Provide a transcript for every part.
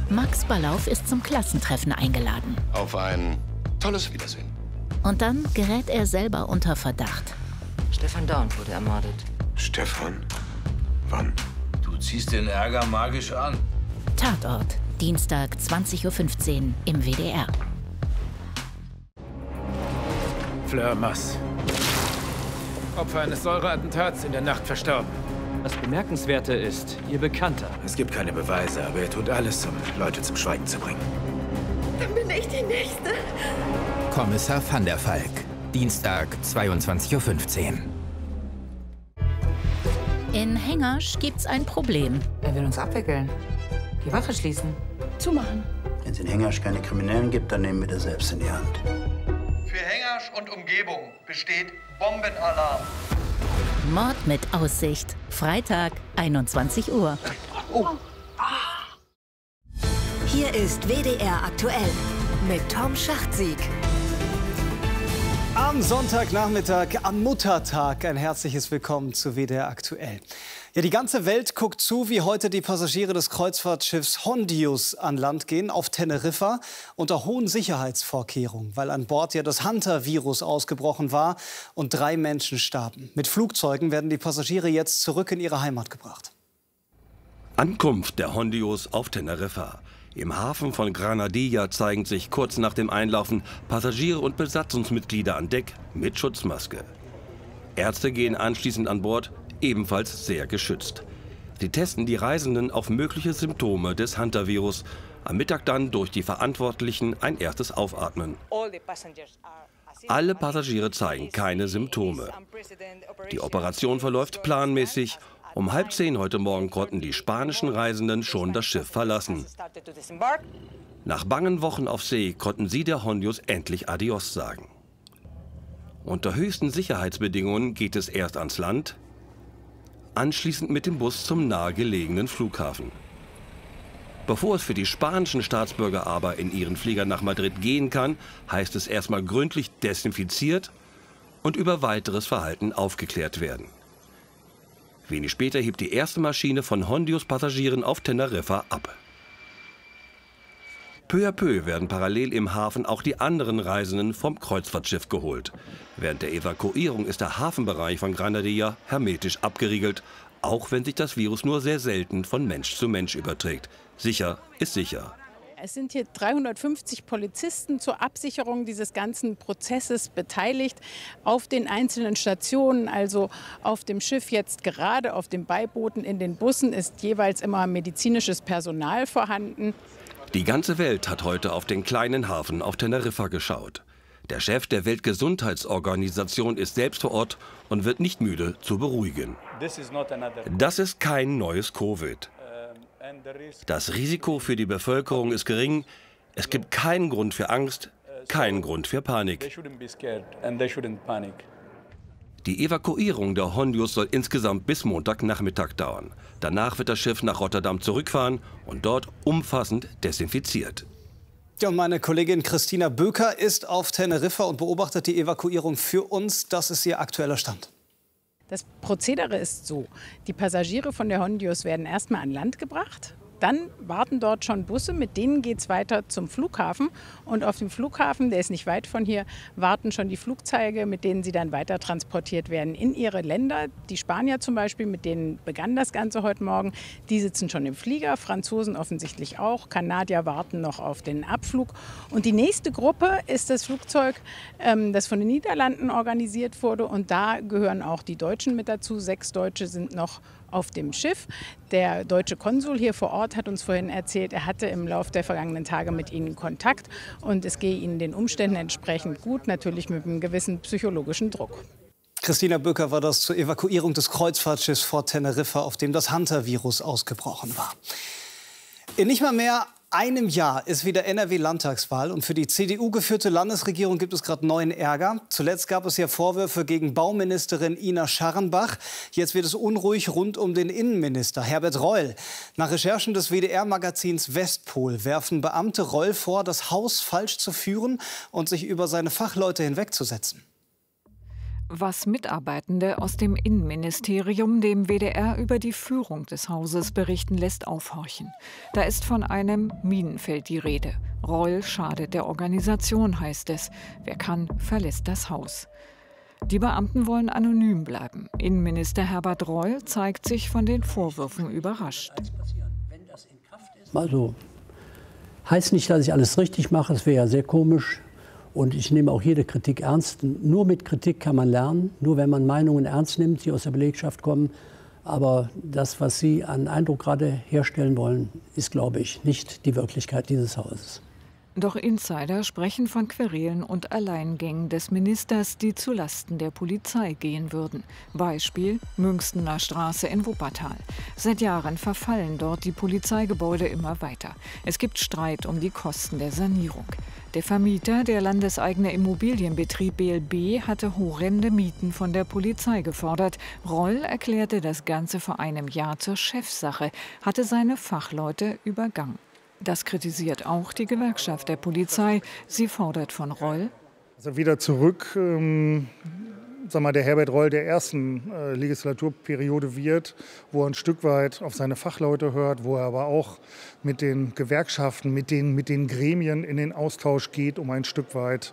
Max Ballauf ist zum Klassentreffen eingeladen. Auf ein tolles Wiedersehen. Und dann gerät er selber unter Verdacht. Stefan Dorn wurde ermordet. Stefan? Wann? Du ziehst den Ärger magisch an. Tatort, Dienstag 20:15 Uhr im WDR. Fleur Mass. Opfer eines Säureattentats in der Nacht verstorben. Das Bemerkenswerte ist, ihr Bekannter. Es gibt keine Beweise, aber er tut alles, um Leute zum Schweigen zu bringen. Dann bin ich die Nächste. Kommissar van der Valk. Dienstag, 22:15 Uhr. In Hengersch gibt's ein Problem. Er will uns abwickeln. Die Wache schließen. Zumachen. Wenn es in Hengersch keine Kriminellen gibt, dann nehmen wir das selbst in die Hand. Für Hengersch und Umgebung besteht Bombenalarm. Mord mit Aussicht. Freitag, 21 Uhr. Hier ist WDR aktuell mit Tom Schachtsieg. Am Sonntagnachmittag, am Muttertag, ein herzliches Willkommen zu WDR aktuell. Ja, die ganze Welt guckt zu, wie heute die Passagiere des Kreuzfahrtschiffs Hondius an Land gehen auf Teneriffa unter hohen Sicherheitsvorkehrungen, weil an Bord ja das Hunter-Virus ausgebrochen war und 3 Menschen starben. Mit Flugzeugen werden die Passagiere jetzt zurück in ihre Heimat gebracht. Ankunft der Hondius auf Teneriffa. Im Hafen von Granadilla zeigen sich kurz nach dem Einlaufen Passagiere und Besatzungsmitglieder an Deck mit Schutzmaske. Ärzte gehen anschließend an Bord, ebenfalls sehr geschützt. Sie testen die Reisenden auf mögliche Symptome des Hunter-Virus. Am Mittag dann durch die Verantwortlichen ein erstes Aufatmen. Alle Passagiere zeigen keine Symptome. Die Operation verläuft planmäßig. Um 9:30 heute Morgen konnten die spanischen Reisenden schon das Schiff verlassen. Nach bangen Wochen auf See konnten sie der Hondius endlich Adios sagen. Unter höchsten Sicherheitsbedingungen geht es erst ans Land, anschließend mit dem Bus zum nahegelegenen Flughafen. Bevor es für die spanischen Staatsbürger aber in ihren Flieger nach Madrid gehen kann, heißt es erstmal gründlich desinfiziert und über weiteres Verhalten aufgeklärt werden. Wenig später hebt die erste Maschine von Hondius-Passagieren auf Teneriffa ab. Peu à peu werden parallel im Hafen auch die anderen Reisenden vom Kreuzfahrtschiff geholt. Während der Evakuierung ist der Hafenbereich von Granadilla hermetisch abgeriegelt, auch wenn sich das Virus nur sehr selten von Mensch zu Mensch überträgt. Sicher ist sicher. Es sind hier 350 Polizisten zur Absicherung dieses ganzen Prozesses beteiligt. Auf den einzelnen Stationen, also auf dem Schiff jetzt gerade, auf den Beibooten, in den Bussen, ist jeweils immer medizinisches Personal vorhanden. Die ganze Welt hat heute auf den kleinen Hafen auf Teneriffa geschaut. Der Chef der Weltgesundheitsorganisation ist selbst vor Ort und wird nicht müde zu beruhigen. Das ist kein neues Covid. Das Risiko für die Bevölkerung ist gering. Es gibt keinen Grund für Angst, keinen Grund für Panik. Die Evakuierung der Hondius soll insgesamt bis Montagnachmittag dauern. Danach wird das Schiff nach Rotterdam zurückfahren und dort umfassend desinfiziert. Ja, und meine Kollegin Christina Böker ist auf Teneriffa und beobachtet die Evakuierung für uns. Das ist ihr aktueller Stand. Das Prozedere ist so: Die Passagiere von der Hondius werden erstmal an Land gebracht. Dann warten dort schon Busse, mit denen geht es weiter zum Flughafen. Und auf dem Flughafen, der ist nicht weit von hier, warten schon die Flugzeuge, mit denen sie dann weiter transportiert werden in ihre Länder. Die Spanier zum Beispiel, mit denen begann das Ganze heute Morgen, die sitzen schon im Flieger, Franzosen offensichtlich auch, Kanadier warten noch auf den Abflug. Und die nächste Gruppe ist das Flugzeug, das von den Niederlanden organisiert wurde. Und da gehören auch die Deutschen mit dazu. 6 Deutsche sind noch auf dem Schiff. Der deutsche Konsul hier vor Ort hat uns vorhin erzählt, er hatte im Laufe der vergangenen Tage mit ihnen Kontakt und es gehe ihnen den Umständen entsprechend gut, natürlich mit einem gewissen psychologischen Druck. Christina Böker war das zur Evakuierung des Kreuzfahrtschiffs vor Teneriffa, auf dem das Hunter-Virus ausgebrochen war. In nicht mal mehr einem Jahr ist wieder NRW-Landtagswahl und für die CDU-geführte Landesregierung gibt es gerade neuen Ärger. Zuletzt gab es ja Vorwürfe gegen Bauministerin Ina Scharrenbach. Jetzt wird es unruhig rund um den Innenminister Herbert Reul. Nach Recherchen des WDR-Magazins Westpol werfen Beamte Reul vor, das Haus falsch zu führen und sich über seine Fachleute hinwegzusetzen. Was Mitarbeitende aus dem Innenministerium dem WDR über die Führung des Hauses berichten, lässt aufhorchen. Da ist von einem Minenfeld die Rede. Reul schadet der Organisation, heißt es. Wer kann, verlässt das Haus. Die Beamten wollen anonym bleiben. Innenminister Herbert Reul zeigt sich von den Vorwürfen überrascht. Also, heißt nicht, dass ich alles richtig mache, das wäre ja sehr komisch. Und ich nehme auch jede Kritik ernst. Nur mit Kritik kann man lernen, nur wenn man Meinungen ernst nimmt, die aus der Belegschaft kommen. Aber das, was Sie an Eindruck gerade herstellen wollen, ist, glaube ich, nicht die Wirklichkeit dieses Hauses. Doch Insider sprechen von Querelen und Alleingängen des Ministers, die zulasten der Polizei gehen würden. Beispiel Münstener Straße in Wuppertal. Seit Jahren verfallen dort die Polizeigebäude immer weiter. Es gibt Streit um die Kosten der Sanierung. Der Vermieter, der landeseigene Immobilienbetrieb BLB, hatte horrende Mieten von der Polizei gefordert. Reul erklärte das Ganze vor einem Jahr zur Chefsache, hatte seine Fachleute übergangen. Das kritisiert auch die Gewerkschaft der Polizei. Sie fordert von Reul: Also wieder zurück, der Herbert Reul der ersten Legislaturperiode wird, wo er ein Stück weit auf seine Fachleute hört, wo er aber auch mit den Gewerkschaften, mit den Gremien in den Austausch geht, um ein Stück weit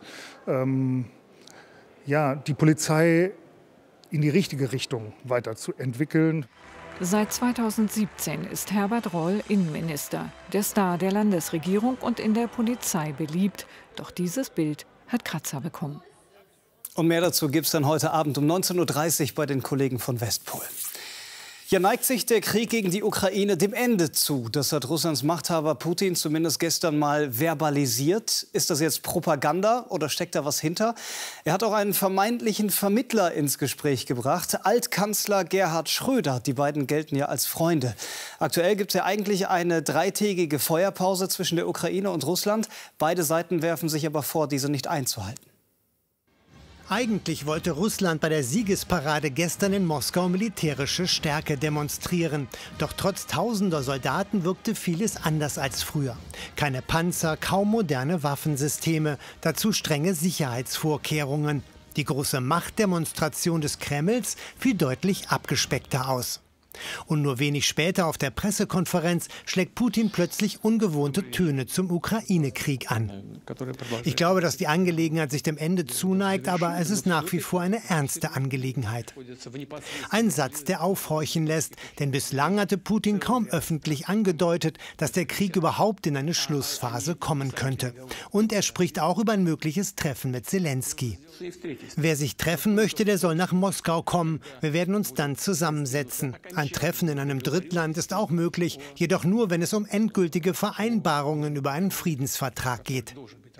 die Polizei in die richtige Richtung weiterzuentwickeln. Seit 2017 ist Herbert Reul Innenminister, der Star der Landesregierung und in der Polizei beliebt. Doch dieses Bild hat Kratzer bekommen. Und mehr dazu gibt es dann heute Abend um 19:30 Uhr bei den Kollegen von Westpol. Hier neigt sich der Krieg gegen die Ukraine dem Ende zu. Das hat Russlands Machthaber Putin zumindest gestern mal verbalisiert. Ist das jetzt Propaganda oder steckt da was hinter? Er hat auch einen vermeintlichen Vermittler ins Gespräch gebracht, Altkanzler Gerhard Schröder. Die beiden gelten ja als Freunde. Aktuell gibt es ja eigentlich eine 3-tägige Feuerpause zwischen der Ukraine und Russland. Beide Seiten werfen sich aber vor, diese nicht einzuhalten. Eigentlich wollte Russland bei der Siegesparade gestern in Moskau militärische Stärke demonstrieren. Doch trotz tausender Soldaten wirkte vieles anders als früher. Keine Panzer, kaum moderne Waffensysteme, dazu strenge Sicherheitsvorkehrungen. Die große Machtdemonstration des Kremls fiel deutlich abgespeckter aus. Und nur wenig später auf der Pressekonferenz schlägt Putin plötzlich ungewohnte Töne zum Ukraine-Krieg an. Ich glaube, dass die Angelegenheit sich dem Ende zuneigt, aber es ist nach wie vor eine ernste Angelegenheit. Ein Satz, der aufhorchen lässt, denn bislang hatte Putin kaum öffentlich angedeutet, dass der Krieg überhaupt in eine Schlussphase kommen könnte. Und er spricht auch über ein mögliches Treffen mit Zelensky. Wer sich treffen möchte, der soll nach Moskau kommen. Wir werden uns dann zusammensetzen. Ein Treffen in einem Drittland ist auch möglich, jedoch nur, wenn es um endgültige Vereinbarungen über einen Friedensvertrag geht.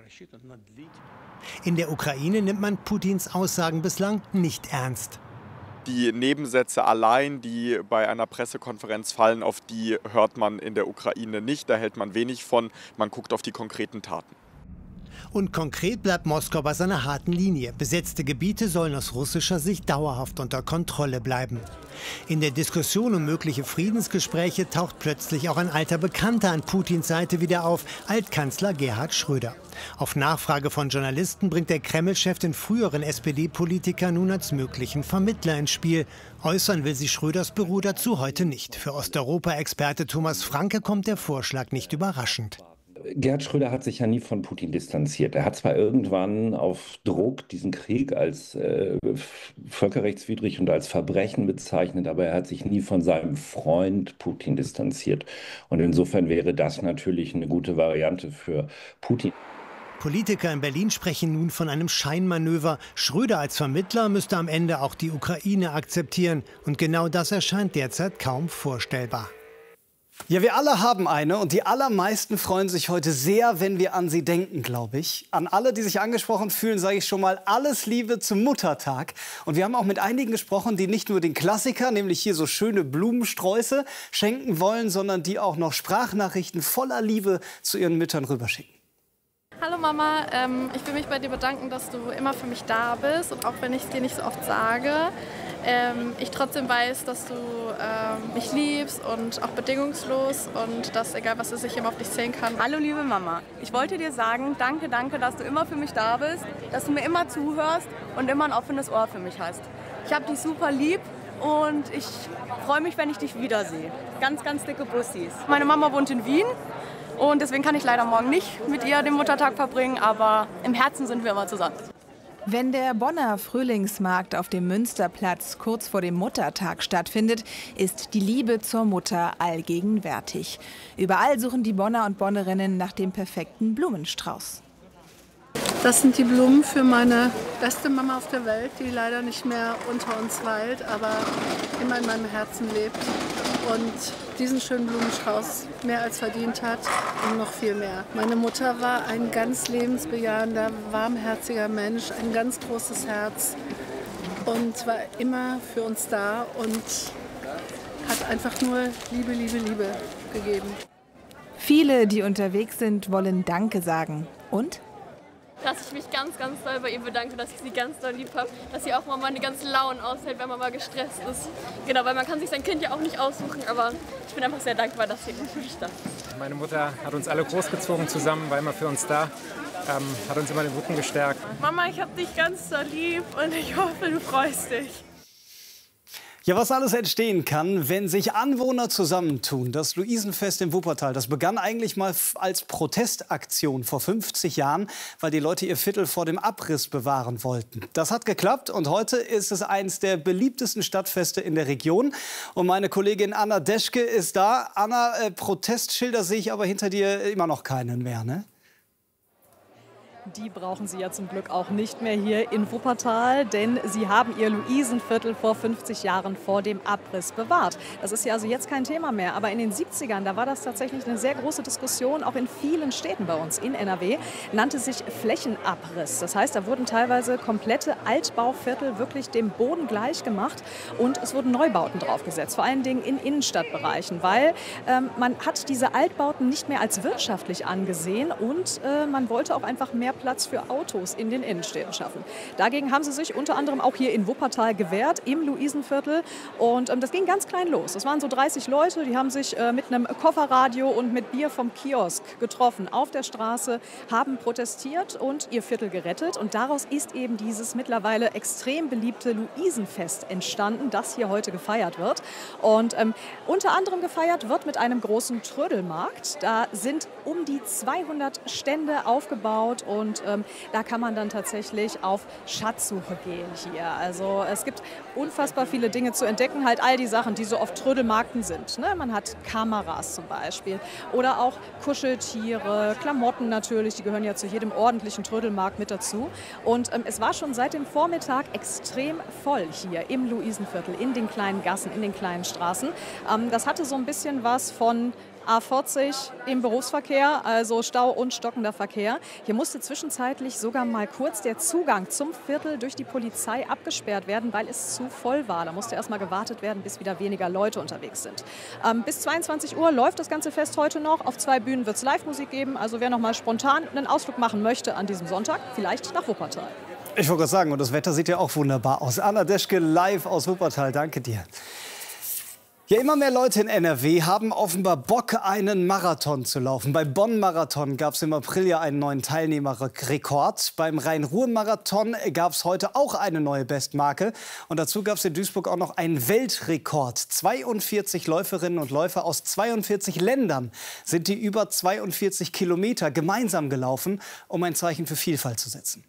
In der Ukraine nimmt man Putins Aussagen bislang nicht ernst. Die Nebensätze allein, die bei einer Pressekonferenz fallen, auf die hört man in der Ukraine nicht. Da hält man wenig von. Man guckt auf die konkreten Taten. Und konkret bleibt Moskau bei seiner harten Linie. Besetzte Gebiete sollen aus russischer Sicht dauerhaft unter Kontrolle bleiben. In der Diskussion um mögliche Friedensgespräche taucht plötzlich auch ein alter Bekannter an Putins Seite wieder auf, Altkanzler Gerhard Schröder. Auf Nachfrage von Journalisten bringt der Kreml-Chef den früheren SPD-Politiker nun als möglichen Vermittler ins Spiel. Äußern will sich Schröders Büro dazu heute nicht. Für Osteuropa-Experte Thomas Franke kommt der Vorschlag nicht überraschend. Gerhard Schröder hat sich ja nie von Putin distanziert. Er hat zwar irgendwann auf Druck diesen Krieg als völkerrechtswidrig und als Verbrechen bezeichnet, aber er hat sich nie von seinem Freund Putin distanziert. Und insofern wäre das natürlich eine gute Variante für Putin. Politiker in Berlin sprechen nun von einem Scheinmanöver. Schröder als Vermittler müsste am Ende auch die Ukraine akzeptieren. Und genau das erscheint derzeit kaum vorstellbar. Ja, wir alle haben eine und die allermeisten freuen sich heute sehr, wenn wir an sie denken, glaube ich. An alle, die sich angesprochen fühlen, sage ich schon mal alles Liebe zum Muttertag. Und wir haben auch mit einigen gesprochen, die nicht nur den Klassiker, nämlich hier so schöne Blumensträuße, schenken wollen, sondern die auch noch Sprachnachrichten voller Liebe zu ihren Müttern rüberschicken. Hallo Mama, ich will mich bei dir bedanken, dass du immer für mich da bist und auch wenn ich es dir nicht so oft sage. ich trotzdem weiß, dass du mich liebst und auch bedingungslos und dass egal was ist, ich immer auf dich zählen kann. Hallo liebe Mama, ich wollte dir sagen, danke, dass du immer für mich da bist, dass du mir immer zuhörst und immer ein offenes Ohr für mich hast. Ich habe dich super lieb und ich freue mich, wenn ich dich wiedersehe. Ganz, ganz dicke Bussis. Meine Mama wohnt in Wien und deswegen kann ich leider morgen nicht mit ihr den Muttertag verbringen, aber im Herzen sind wir immer zusammen. Wenn der Bonner Frühlingsmarkt auf dem Münsterplatz kurz vor dem Muttertag stattfindet, ist die Liebe zur Mutter allgegenwärtig. Überall suchen die Bonner und Bonnerinnen nach dem perfekten Blumenstrauß. Das sind die Blumen für meine beste Mama auf der Welt, die leider nicht mehr unter uns weilt, aber immer in meinem Herzen lebt und diesen schönen Blumenstrauß mehr als verdient hat und noch viel mehr. Meine Mutter war ein ganz lebensbejahender, warmherziger Mensch, ein ganz großes Herz und war immer für uns da und hat einfach nur Liebe, Liebe, Liebe gegeben. Viele, die unterwegs sind, wollen Danke sagen. Und? Dass ich mich ganz, ganz doll bei ihr bedanke, dass ich sie ganz doll lieb habe, dass sie auch mal meine ganzen Launen aushält, wenn man mal gestresst ist. Genau, weil man kann sich sein Kind ja auch nicht aussuchen, aber ich bin einfach sehr dankbar, dass sie immer für mich da ist. Meine Mutter hat uns alle großgezogen zusammen, war immer für uns da, hat uns immer den Rücken gestärkt. Mama, ich hab dich ganz doll lieb und ich hoffe, du freust dich. Ja, was alles entstehen kann, wenn sich Anwohner zusammentun. Das Luisenfest in Wuppertal, das begann eigentlich mal als Protestaktion vor 50 Jahren, weil die Leute ihr Viertel vor dem Abriss bewahren wollten. Das hat geklappt und heute ist es eines der beliebtesten Stadtfeste in der Region. Und meine Kollegin Anna Deschke ist da. Anna, Protestschilder sehe ich aber hinter dir immer noch keinen mehr, ne? Die brauchen Sie ja zum Glück auch nicht mehr hier in Wuppertal, denn Sie haben Ihr Luisenviertel vor 50 Jahren vor dem Abriss bewahrt. Das ist ja also jetzt kein Thema mehr, aber in den 70ern, da war das tatsächlich eine sehr große Diskussion, auch in vielen Städten bei uns in NRW, nannte sich Flächenabriss. Das heißt, da wurden teilweise komplette Altbauviertel wirklich dem Boden gleich gemacht und es wurden Neubauten draufgesetzt, vor allen Dingen in Innenstadtbereichen, weil man hat diese Altbauten nicht mehr als wirtschaftlich angesehen und man wollte auch einfach mehr Platz für Autos in den Innenstädten schaffen. Dagegen haben sie sich unter anderem auch hier in Wuppertal gewehrt, im Luisenviertel. Und das ging ganz klein los. Das waren so 30 Leute, die haben sich mit einem Kofferradio und mit Bier vom Kiosk getroffen auf der Straße, haben protestiert und ihr Viertel gerettet. Und daraus ist eben dieses mittlerweile extrem beliebte Luisenfest entstanden, das hier heute gefeiert wird. Und unter anderem gefeiert wird mit einem großen Trödelmarkt. Da sind um die 200 Stände aufgebaut und da kann man dann tatsächlich auf Schatzsuche gehen hier. Also es gibt unfassbar viele Dinge zu entdecken, halt all die Sachen, die so auf Trödelmärkten sind. Ne? Man hat Kameras zum Beispiel oder auch Kuscheltiere, Klamotten natürlich, die gehören ja zu jedem ordentlichen Trödelmarkt mit dazu. Und es war schon seit dem Vormittag extrem voll hier im Luisenviertel, in den kleinen Gassen, in den kleinen Straßen. Das hatte so ein bisschen was von A40 im Berufsverkehr, also Stau und stockender Verkehr. Hier musste zwischenzeitlich sogar mal kurz der Zugang zum Viertel durch die Polizei abgesperrt werden, weil es zu voll war. Da musste erst mal gewartet werden, bis wieder weniger Leute unterwegs sind. Bis 22 Uhr läuft das ganze Fest heute noch. Auf 2 Bühnen wird es Live-Musik geben. Also wer noch mal spontan einen Ausflug machen möchte an diesem Sonntag, vielleicht nach Wuppertal. Ich wollte gerade sagen, und das Wetter sieht ja auch wunderbar aus. Anna Deschke live aus Wuppertal, danke dir. Ja, immer mehr Leute in NRW haben offenbar Bock, einen Marathon zu laufen. Beim Bonn-Marathon gab es im April ja einen neuen Teilnehmerrekord. Beim Rhein-Ruhr-Marathon gab es heute auch eine neue Bestmarke. Und dazu gab es in Duisburg auch noch einen Weltrekord. 42 Läuferinnen und Läufer aus 42 Ländern sind die über 42 Kilometer gemeinsam gelaufen, um ein Zeichen für Vielfalt zu setzen.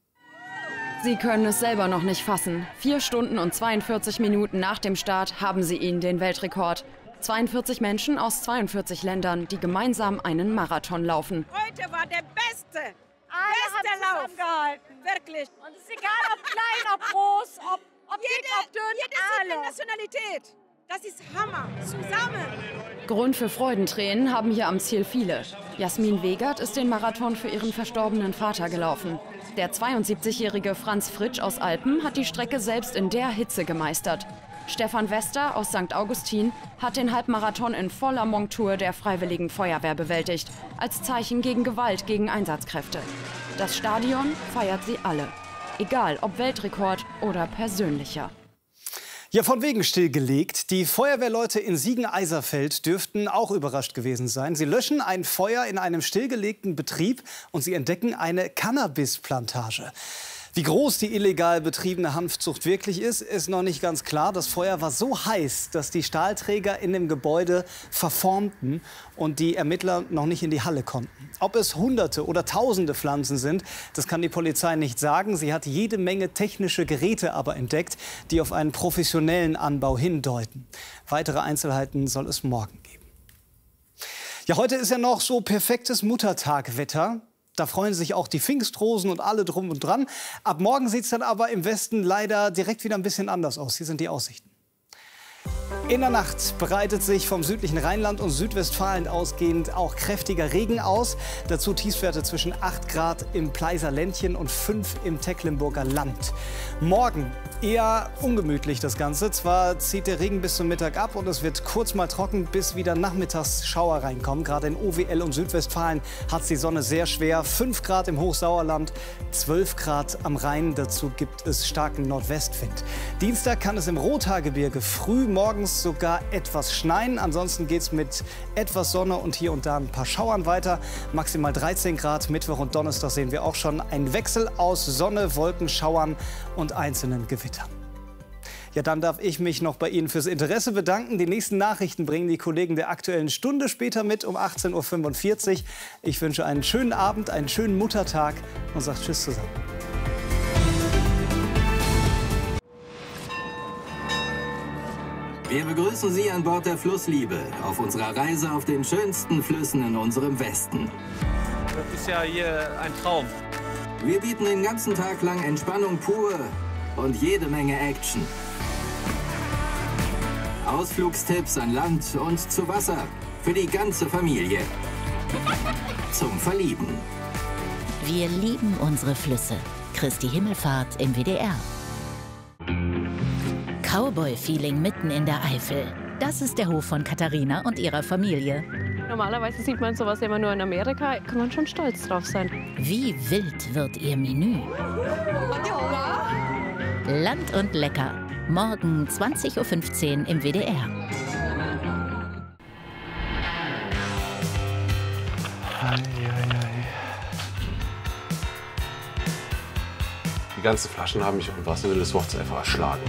Sie können es selber noch nicht fassen. 4 Stunden und 42 Minuten nach dem Start haben sie ihn, den Weltrekord. 42 Menschen aus 42 Ländern, die gemeinsam einen Marathon laufen. Heute war der beste Lauf. Wirklich. Und es ist egal, ob klein, ob groß, ob dick, ob dünn, jede Nationalität. Das ist Hammer. Zusammen. Grund für Freudentränen haben hier am Ziel viele. Jasmin Wegert ist den Marathon für ihren verstorbenen Vater gelaufen. Der 72-jährige Franz Fritsch aus Alpen hat die Strecke selbst in der Hitze gemeistert. Stefan Wester aus St. Augustin hat den Halbmarathon in voller Montur der Freiwilligen Feuerwehr bewältigt, als Zeichen gegen Gewalt gegen Einsatzkräfte. Das Stadion feiert sie alle, egal ob Weltrekord oder persönlicher. Ja, von wegen stillgelegt. Die Feuerwehrleute in Siegen-Eiserfeld dürften auch überrascht gewesen sein. Sie löschen ein Feuer in einem stillgelegten Betrieb und sie entdecken eine Cannabisplantage. Wie groß die illegal betriebene Hanfzucht wirklich ist noch nicht ganz klar. Das Feuer war so heiß, dass die Stahlträger in dem Gebäude verformten und die Ermittler noch nicht in die Halle konnten. Ob es Hunderte oder Tausende Pflanzen sind, das kann die Polizei nicht sagen. Sie hat jede Menge technische Geräte aber entdeckt, die auf einen professionellen Anbau hindeuten. Weitere Einzelheiten soll es morgen geben. Ja, heute ist ja noch so perfektes Muttertagwetter. Da freuen sich auch die Pfingstrosen und alle drum und dran. Ab morgen sieht es dann aber im Westen leider direkt wieder ein bisschen anders aus. Hier sind die Aussichten. In der Nacht breitet sich vom südlichen Rheinland und Südwestfalen ausgehend auch kräftiger Regen aus. Dazu Tiefstwerte zwischen 8 Grad im Pleiser Ländchen und 5 im Tecklenburger Land. Morgen eher ungemütlich das Ganze. Zwar zieht der Regen bis zum Mittag ab und es wird kurz mal trocken, bis wieder nachmittags Schauer reinkommen. Gerade in OWL und Südwestfalen hat es die Sonne sehr schwer. 5 Grad im Hochsauerland, 12 Grad am Rhein. Dazu gibt es starken Nordwestwind. Dienstag kann es im Rothaargebirge früh morgens sogar etwas schneien. Ansonsten geht es mit etwas Sonne und hier und da ein paar Schauern weiter. Maximal 13 Grad. Mittwoch und Donnerstag sehen wir auch schon einen Wechsel aus Sonne, Wolken, Schauern und einzelnen Gewittern. Ja, dann darf ich mich noch bei Ihnen fürs Interesse bedanken. Die nächsten Nachrichten bringen die Kollegen der Aktuellen Stunde später mit um 18:45 Uhr. Ich wünsche einen schönen Abend, einen schönen Muttertag und sage Tschüss zusammen. Wir begrüßen Sie an Bord der Flussliebe auf unserer Reise auf den schönsten Flüssen in unserem Westen. Das ist ja hier ein Traum. Wir bieten den ganzen Tag lang Entspannung pur und jede Menge Action. Ausflugstipps an Land und zu Wasser für die ganze Familie. Zum Verlieben. Wir lieben unsere Flüsse. Christi Himmelfahrt im WDR. Cowboy-Feeling mitten in der Eifel. Das ist der Hof von Katharina und ihrer Familie. Normalerweise sieht man sowas immer nur in Amerika. Kann man schon stolz drauf sein. Wie wild wird ihr Menü? Land und lecker. Morgen 20:15 Uhr im WDR. Die ganzen Flaschen haben mich im wahrsten Sinne des Wortes einfach erschlagen.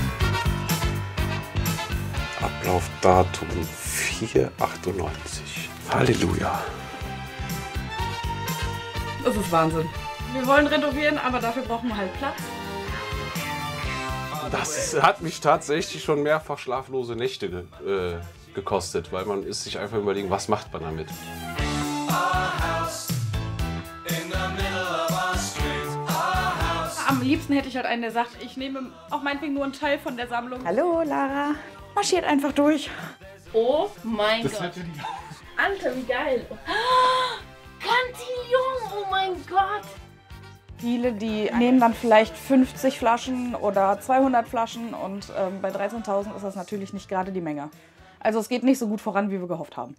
Ablaufdatum 4/98. Halleluja. Das ist Wahnsinn. Wir wollen renovieren, aber dafür brauchen wir halt Platz. Das hat mich tatsächlich schon mehrfach schlaflose Nächte gekostet, weil man ist sich einfach überlegen, was macht man damit. Am liebsten hätte ich halt einen, der sagt, ich nehme auch meinetwegen nur einen Teil von der Sammlung. Hallo Lara, marschiert einfach durch. Oh mein Das Gott. hätte die- Alter, wie geil. Cantillon, oh mein Gott. Viele, die nehmen dann vielleicht 50 Flaschen oder 200 Flaschen und bei 13.000 ist das natürlich nicht gerade die Menge. Also es geht nicht so gut voran, wie wir gehofft haben.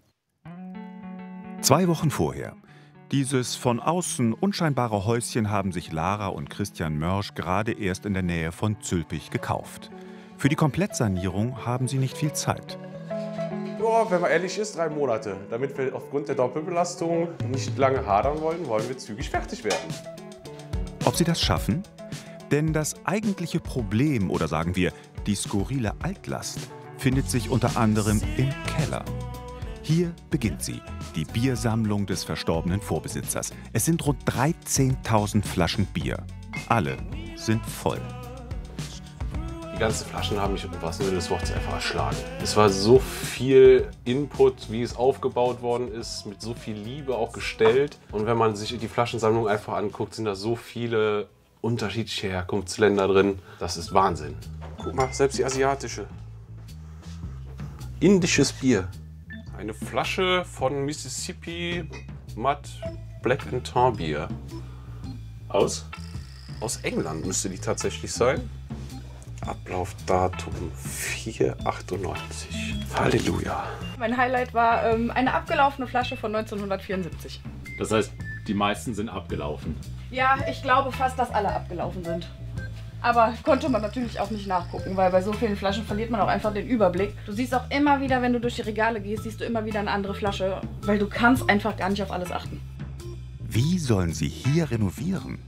2 Wochen vorher. Dieses von außen unscheinbare Häuschen haben sich Lara und Christian Mörsch gerade erst in der Nähe von Zülpich gekauft. Für die Komplettsanierung haben sie nicht viel Zeit. Ja, wenn man ehrlich ist, 3 Monate. Damit wir aufgrund der Doppelbelastung nicht lange hadern wollen, wollen wir zügig fertig werden. Ob sie das schaffen? Denn das eigentliche Problem, oder sagen wir, die skurrile Altlast, findet sich unter anderem im Keller. Hier beginnt sie, die Biersammlung des verstorbenen Vorbesitzers. Es sind rund 13.000 Flaschen Bier. Alle sind voll. Die ganzen Flaschen haben mich im wahrsten Sinne des Wortes einfach erschlagen. Es war so viel Input, wie es aufgebaut worden ist, mit so viel Liebe auch gestellt. Und wenn man sich die Flaschensammlung einfach anguckt, sind da so viele unterschiedliche Herkunftsländer drin. Das ist Wahnsinn. Guck mal, selbst die asiatische. Indisches Bier. Eine Flasche von Mississippi Mud Black and Tar Bier. Aus England müsste die tatsächlich sein. Ablaufdatum 4/98. Halleluja. Mein Highlight war eine abgelaufene Flasche von 1974. Das heißt, die meisten sind abgelaufen. Ja, ich glaube fast, dass alle abgelaufen sind. Aber konnte man natürlich auch nicht nachgucken, weil bei so vielen Flaschen verliert man auch einfach den Überblick. Du siehst auch immer wieder, wenn du durch die Regale gehst, siehst du immer wieder eine andere Flasche, weil du kannst einfach gar nicht auf alles achten. Wie sollen sie hier renovieren?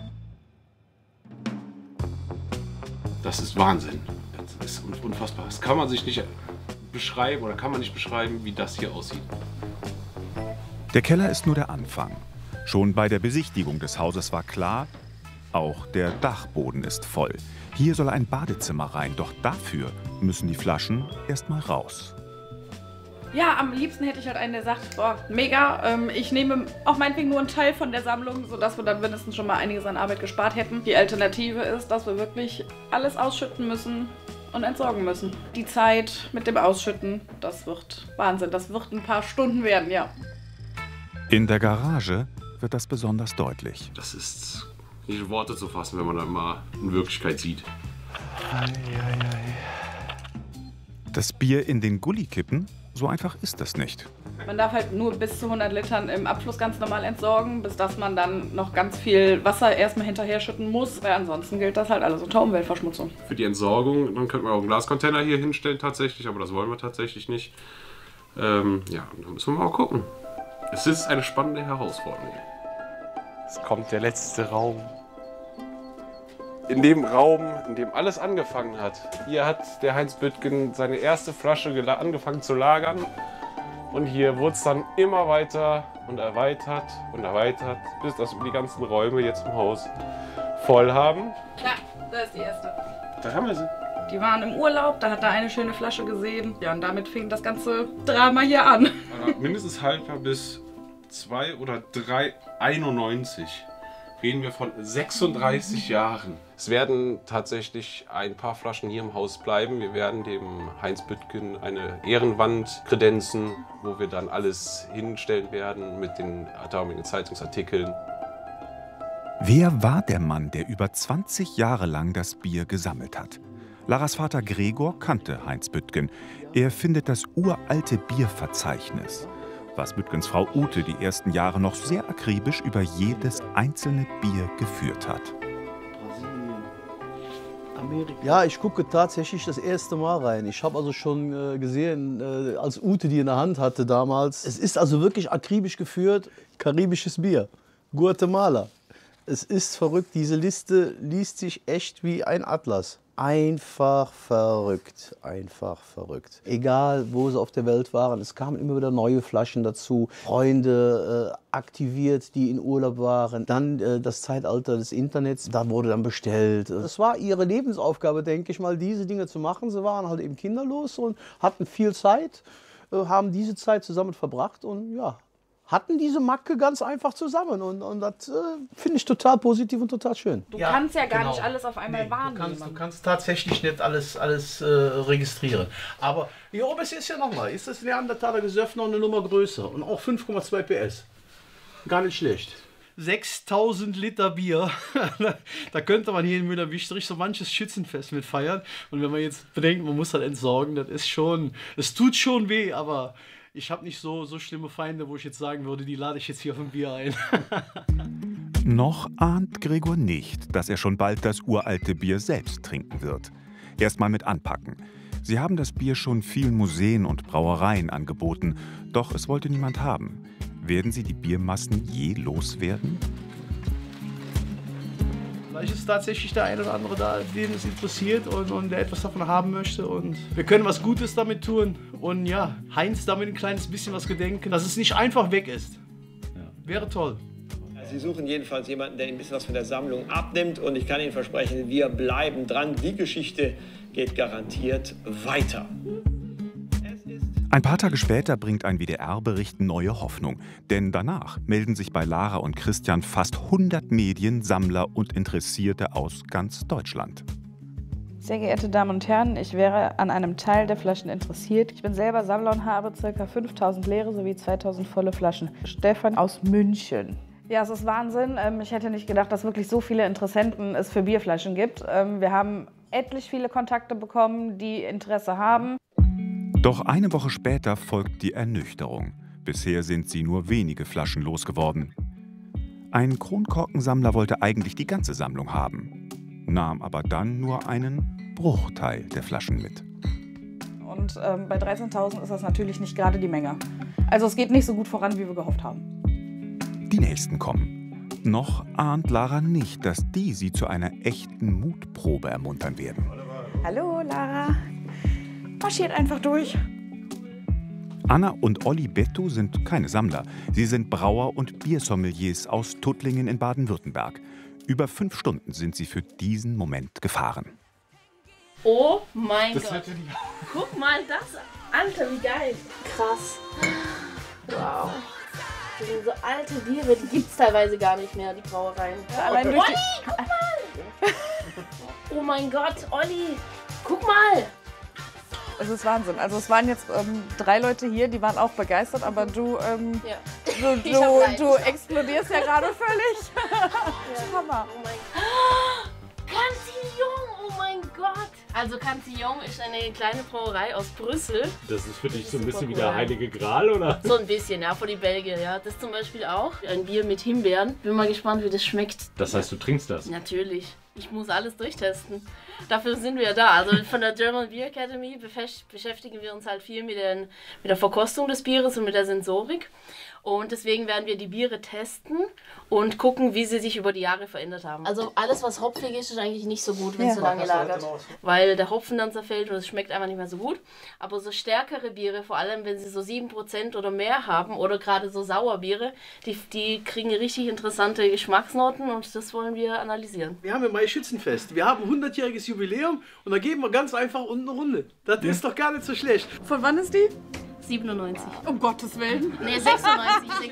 Das ist Wahnsinn. Das ist unfassbar. Das kann man sich nicht beschreiben oder kann man nicht beschreiben, wie das hier aussieht. Der Keller ist nur der Anfang. Schon bei der Besichtigung des Hauses war klar, auch der Dachboden ist voll. Hier soll ein Badezimmer rein, doch dafür müssen die Flaschen erst mal raus. Ja, am liebsten hätte ich halt einen, der sagt, boah, mega, ich nehme auch meinetwegen nur einen Teil von der Sammlung, sodass wir dann mindestens schon mal einiges an Arbeit gespart hätten. Die Alternative ist, dass wir wirklich alles ausschütten müssen und entsorgen müssen. Die Zeit mit dem Ausschütten, das wird Wahnsinn, das wird ein paar Stunden werden, ja. In der Garage wird das besonders deutlich. Das ist nicht in Worte zu fassen, wenn man das mal in Wirklichkeit sieht. Das Bier in den Gully kippen? So einfach ist das nicht. Man darf halt nur bis zu 100 Litern im Abfluss ganz normal entsorgen, bis dass man dann noch ganz viel Wasser erstmal hinterher schütten muss, weil ansonsten gilt das halt alles unter Umweltverschmutzung. Für die Entsorgung, dann könnte man auch einen Glascontainer hier hinstellen tatsächlich, aber das wollen wir tatsächlich nicht. Ja, dann müssen wir mal gucken. Es ist eine spannende Herausforderung. Es kommt der letzte Raum. In dem Raum, in dem alles angefangen hat. Hier hat der Heinz Büttgen seine erste Flasche angefangen zu lagern. Und hier wurde es dann immer weiter und erweitert, bis das die ganzen Räume jetzt im Haus voll haben. Ja, da ist die erste. Da haben wir sie. Die waren im Urlaub, da hat er eine schöne Flasche gesehen. Ja, und damit fing das ganze Drama hier an. Mindestens haltbar bis 2 oder 3,91. Reden wir von 36 Jahren. Es werden tatsächlich ein paar Flaschen hier im Haus bleiben. Wir werden dem Heinz Büttgen eine Ehrenwand kredenzen, wo wir dann alles hinstellen werden mit den damaligen Zeitungsartikeln. Wer war der Mann, der über 20 Jahre lang das Bier gesammelt hat? Laras Vater Gregor kannte Heinz Büttgen. Er findet das uralte Bierverzeichnis, was Büttgens Frau Ute die ersten Jahre noch sehr akribisch über jedes einzelne Bier geführt hat. Ja, ich gucke tatsächlich das erste Mal rein. Ich habe also schon gesehen, als Ute die in der Hand hatte damals. Es ist also wirklich akribisch geführt, karibisches Bier, Guatemala. Es ist verrückt, diese Liste liest sich echt wie ein Atlas. Einfach verrückt, einfach verrückt. Egal, wo sie auf der Welt waren, es kamen immer wieder neue Flaschen dazu. Freunde aktiviert, die in Urlaub waren. Dann das Zeitalter des Internets, da wurde dann bestellt. Es war ihre Lebensaufgabe, denke ich mal, diese Dinge zu machen. Sie waren halt eben kinderlos und hatten viel Zeit, haben diese Zeit zusammen verbracht und ja, hatten diese Macke ganz einfach zusammen und das finde ich total positiv und total schön. Du kannst ja gar nicht alles auf einmal wahrnehmen. Du kannst tatsächlich nicht alles registrieren. Aber hier oben ist ja nochmal, ist das Neandertaler Gesöff noch eine Nummer größer und auch 5,2 PS. Gar nicht schlecht. 6000 Liter Bier, da könnte man hier in Müller-Wichterich so manches Schützenfest mit feiern. Und wenn man jetzt bedenkt, man muss halt entsorgen, das ist schon, es tut schon weh, aber ich habe nicht so schlimme Feinde, wo ich jetzt sagen würde, die lade ich jetzt hier auf ein Bier ein. Noch ahnt Gregor nicht, dass er schon bald das uralte Bier selbst trinken wird. Erstmal mit anpacken. Sie haben das Bier schon vielen Museen und Brauereien angeboten, doch es wollte niemand haben. Werden sie die Biermassen je loswerden? Vielleicht ist tatsächlich der eine oder andere da, den es interessiert und der etwas davon haben möchte. Und wir können was Gutes damit tun. Und ja, Heinz damit ein kleines bisschen was gedenken, dass es nicht einfach weg ist. Ja. Wäre toll. Sie suchen jedenfalls jemanden, der Ihnen ein bisschen was von der Sammlung abnimmt. Und ich kann Ihnen versprechen, wir bleiben dran. Die Geschichte geht garantiert weiter. Ein paar Tage später bringt ein WDR-Bericht neue Hoffnung. Denn danach melden sich bei Lara und Christian fast 100 Medien, Sammler und Interessierte aus ganz Deutschland. Sehr geehrte Damen und Herren, ich wäre an einem Teil der Flaschen interessiert. Ich bin selber Sammler und habe ca. 5000 leere sowie 2000 volle Flaschen. Stefan aus München. Ja, es ist Wahnsinn. Ich hätte nicht gedacht, dass wirklich so viele Interessenten es für Bierflaschen gibt. Wir haben etlich viele Kontakte bekommen, die Interesse haben. Doch eine Woche später folgt die Ernüchterung. Bisher sind sie nur wenige Flaschen losgeworden. Ein Kronkorkensammler wollte eigentlich die ganze Sammlung haben. nahm aber dann nur einen Bruchteil der Flaschen mit. Und bei 13.000 ist das natürlich nicht gerade die Menge. Also es geht nicht so gut voran, wie wir gehofft haben. Die nächsten kommen. Noch ahnt Lara nicht, dass die sie zu einer echten Mutprobe ermuntern werden. Hallo Lara, marschiert einfach durch. Anna und Olli Bettu sind keine Sammler. Sie sind Brauer und Biersommeliers aus Tuttlingen in Baden-Württemberg. Über 5 Stunden sind sie für diesen Moment gefahren. Oh mein Gott. Guck mal das. Alter, wie geil. Krass. Wow. Das sind so alte Biere, die gibt es teilweise gar nicht mehr, die Brauereien. Allein durch Olli, guck mal. Oh mein Gott, Olli. Guck mal. Es ist Wahnsinn. Also es waren jetzt 3 Leute hier, die waren auch begeistert, aber du du explodierst ja gerade völlig. Ja. Hammer. Oh mein Gott. Cantillon, oh mein Gott. Also Cantillon ist eine kleine Brauerei aus Brüssel. Das ist für dich so ein bisschen wie der Heilige Gral, oder? So ein bisschen, ja, für die Belgier, ja. Das zum Beispiel auch. Ein Bier mit Himbeeren. Bin mal gespannt, wie das schmeckt. Das heißt, du trinkst das? Natürlich. Ich muss alles durchtesten. Dafür sind wir ja da. Also von der German Beer Academy beschäftigen wir uns halt viel mit der Verkostung des Bieres und mit der Sensorik. Und deswegen werden wir die Biere testen und gucken, wie sie sich über die Jahre verändert haben. Also alles, was hopfig ist, ist eigentlich nicht so gut, wenn es so lange lagert. Weil der Hopfen dann zerfällt und es schmeckt einfach nicht mehr so gut. Aber so stärkere Biere, vor allem wenn sie so 7% oder mehr haben oder gerade so Sauerbiere, die kriegen richtig interessante Geschmacksnoten und das wollen wir analysieren. Wir haben im Mai Schützenfest. Wir haben 100-jähriges Jubiläum und da geben wir ganz einfach unten eine Runde. Das ist doch gar nicht so schlecht. Von wann ist die? 97. Um Gottes Willen. Nee, 96.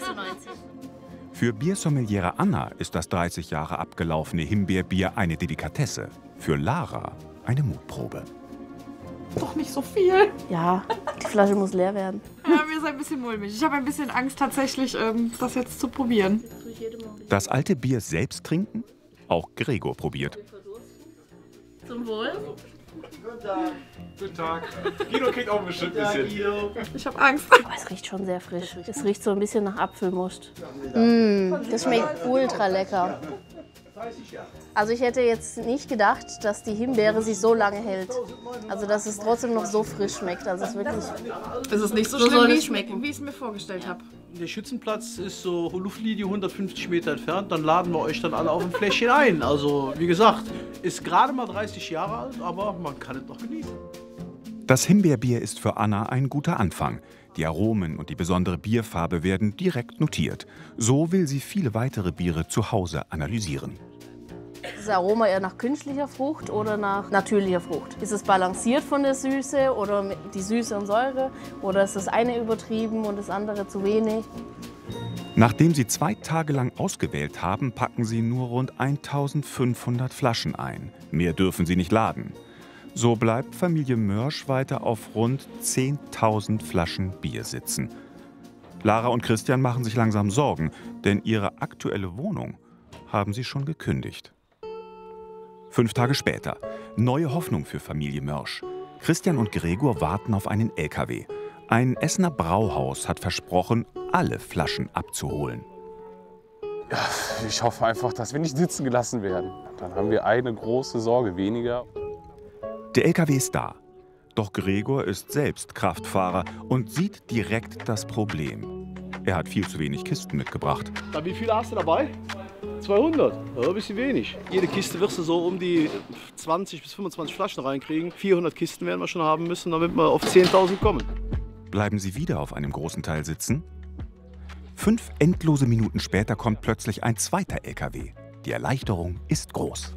Für Biersommeliere Anna ist das 30 Jahre abgelaufene Himbeerbier eine Delikatesse. Für Lara eine Mutprobe. Doch nicht so viel. Ja, die Flasche muss leer werden. Ja, mir ist ein bisschen mulmig. Ich habe ein bisschen Angst, tatsächlich das jetzt zu probieren. Das alte Bier selbst trinken? Auch Gregor probiert. Zum Wohl. Guten Tag. Guido kriegt auch bestimmt ein bisschen. Ich habe Angst. Aber es riecht schon sehr frisch. Es riecht so ein bisschen nach Apfelmust. Das schmeckt ultra lecker. Also ich hätte jetzt nicht gedacht, dass die Himbeere sich so lange hält. Also dass es trotzdem noch so frisch schmeckt. Also es ist wirklich. Es ist nicht so schlimm, wie ich es mir vorgestellt habe. Der Schützenplatz ist so Luftlinie 150 Meter entfernt. Dann laden wir euch dann alle auf ein Fläschchen ein. Also wie gesagt, ist gerade mal 30 Jahre alt, aber man kann es noch genießen. Das Himbeerbier ist für Anna ein guter Anfang. Die Aromen und die besondere Bierfarbe werden direkt notiert. So will sie viele weitere Biere zu Hause analysieren. Ist das Aroma eher nach künstlicher Frucht oder nach natürlicher Frucht? Ist es balanciert von der Süße oder die Süße und Säure? Oder ist das eine übertrieben und das andere zu wenig? Nachdem sie 2 Tage lang ausgewählt haben, packen sie nur rund 1500 Flaschen ein. Mehr dürfen sie nicht laden. So bleibt Familie Mörsch weiter auf rund 10.000 Flaschen Bier sitzen. Lara und Christian machen sich langsam Sorgen, denn ihre aktuelle Wohnung haben sie schon gekündigt. 5 Tage später. Neue Hoffnung für Familie Mörsch. Christian und Gregor warten auf einen LKW. Ein Essener Brauhaus hat versprochen, alle Flaschen abzuholen. Ja, ich hoffe einfach, dass wir nicht sitzen gelassen werden. Dann haben wir eine große Sorge weniger. Der LKW ist da. Doch Gregor ist selbst Kraftfahrer und sieht direkt das Problem. Er hat viel zu wenig Kisten mitgebracht. Na, wie viele hast du dabei? 200, ja, ein bisschen wenig. Jede Kiste wirst du so um die 20 bis 25 Flaschen reinkriegen. 400 Kisten werden wir schon haben müssen, damit wir auf 10.000 kommen. Bleiben sie wieder auf einem großen Teil sitzen? 5 endlose Minuten später kommt plötzlich ein zweiter LKW. Die Erleichterung ist groß.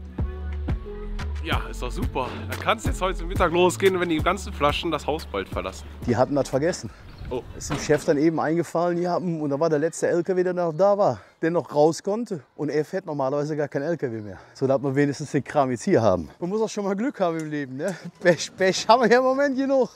Ja, ist doch super. Dann kann es jetzt heute Mittag losgehen, wenn die ganzen Flaschen das Haus bald verlassen. Die hatten das vergessen. Oh. Ist dem Chef dann eben eingefallen, ja, und da war der letzte LKW, der noch da war, der noch raus konnte. Und er fährt normalerweise gar kein LKW mehr. So dass wir wenigstens den Kram jetzt hier haben. Man muss auch schon mal Glück haben im Leben, ne? Pech haben wir ja im Moment genug.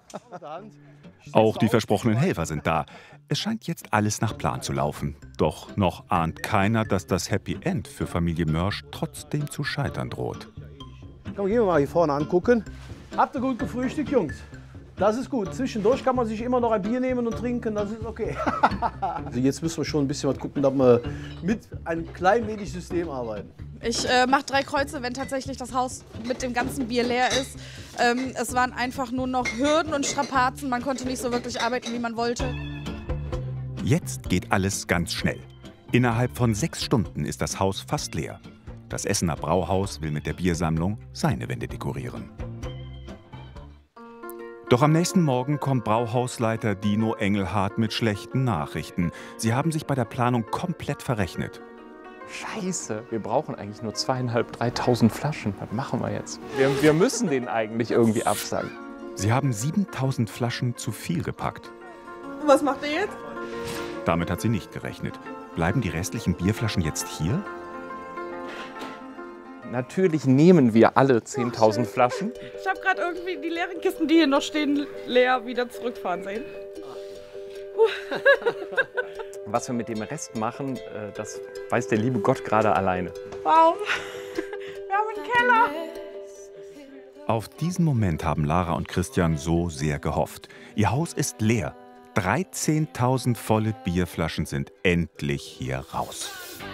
Auch die versprochenen Helfer sind da. Es scheint jetzt alles nach Plan zu laufen. Doch noch ahnt keiner, dass das Happy End für Familie Mörsch trotzdem zu scheitern droht. Komm, gehen wir mal hier vorne angucken. Habt ihr gut gefrühstückt, Jungs? Das ist gut. Zwischendurch kann man sich immer noch ein Bier nehmen und trinken, das ist okay. Also jetzt müssen wir schon ein bisschen was gucken, dass wir mit einem klein wenig System arbeiten. Ich mache 3 Kreuze, wenn tatsächlich das Haus mit dem ganzen Bier leer ist. Es waren einfach nur noch Hürden und Strapazen. Man konnte nicht so wirklich arbeiten, wie man wollte. Jetzt geht alles ganz schnell. Innerhalb von 6 Stunden ist das Haus fast leer. Das Essener Brauhaus will mit der Biersammlung seine Wände dekorieren. Doch am nächsten Morgen kommt Brauhausleiter Dino Engelhardt mit schlechten Nachrichten. Sie haben sich bei der Planung komplett verrechnet. Scheiße, wir brauchen eigentlich nur 2.500, 3.000 Flaschen. Was machen wir jetzt? Wir müssen den eigentlich irgendwie absagen. Sie haben 7.000 Flaschen zu viel gepackt. Was macht ihr jetzt? Damit hat sie nicht gerechnet. Bleiben die restlichen Bierflaschen jetzt hier? Natürlich nehmen wir alle 10.000 Flaschen. Ich habe gerade irgendwie die leeren Kisten, die hier noch stehen, leer wieder zurückfahren sehen. Was wir mit dem Rest machen, das weiß der liebe Gott gerade alleine. Wow, wir haben einen Keller. Auf diesen Moment haben Lara und Christian so sehr gehofft. Ihr Haus ist leer. 13.000 volle Bierflaschen sind endlich hier raus.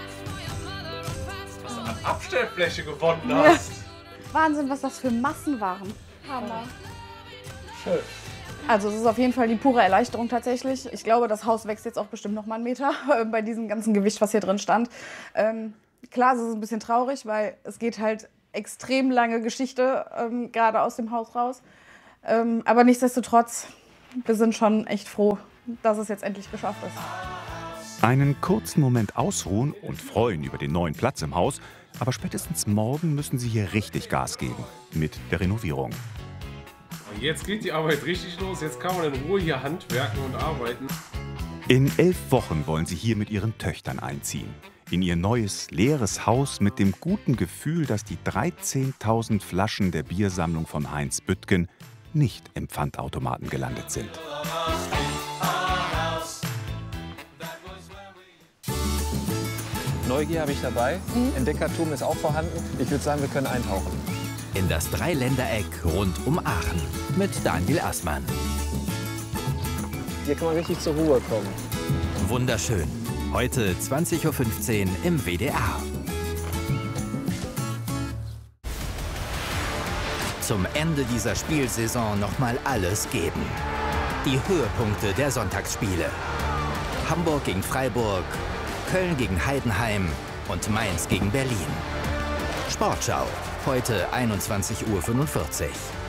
Dass du eine Abstellfläche gewonnen hast. Ja. Wahnsinn, was das für Massen waren. Hammer. Schön. Also es ist auf jeden Fall die pure Erleichterung tatsächlich. Ich glaube, das Haus wächst jetzt auch bestimmt noch mal einen Meter bei diesem ganzen Gewicht, was hier drin stand. Klar, es ist ein bisschen traurig, weil es geht halt extrem lange Geschichte gerade aus dem Haus raus. Aber nichtsdestotrotz, wir sind schon echt froh, dass es jetzt endlich geschafft ist. Einen kurzen Moment ausruhen und freuen über den neuen Platz im Haus. Aber spätestens morgen müssen sie hier richtig Gas geben mit der Renovierung. Jetzt geht die Arbeit richtig los. Jetzt kann man in Ruhe hier handwerken und arbeiten. In 11 Wochen wollen sie hier mit ihren Töchtern einziehen. In ihr neues, leeres Haus mit dem guten Gefühl, dass die 13.000 Flaschen der Biersammlung von Heinz Büttgen nicht im Pfandautomaten gelandet sind. Neugier habe ich dabei. Entdeckertum ist auch vorhanden. Ich würde sagen, wir können eintauchen. In das Dreiländereck rund um Aachen mit Daniel Assmann. Hier kann man richtig zur Ruhe kommen. Wunderschön. Heute 20:15 Uhr im WDR. Zum Ende dieser Spielsaison nochmal alles geben. Die Höhepunkte der Sonntagsspiele. Hamburg gegen Freiburg, Köln gegen Heidenheim und Mainz gegen Berlin. Sportschau, heute 21:45 Uhr.